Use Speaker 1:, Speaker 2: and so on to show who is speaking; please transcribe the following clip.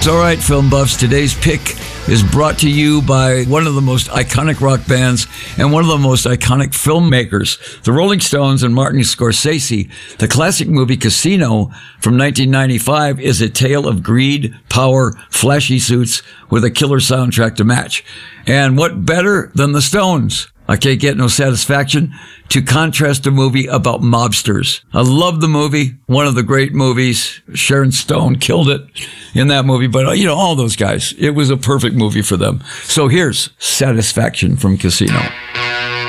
Speaker 1: All right, film buffs, today's pick is brought to you by one of the most iconic rock bands and one of the most iconic filmmakers, the Rolling Stones and Martin Scorsese. The classic movie Casino from 1995 is a tale of greed, power, flashy suits with a killer soundtrack to match. And what better than the Stones? I can't get no satisfaction to contrast a movie about mobsters. I love the movie. One of the great movies. Sharon Stone killed it in that movie. But, you know, all those guys, it was a perfect movie for them. So here's Satisfaction from Casino.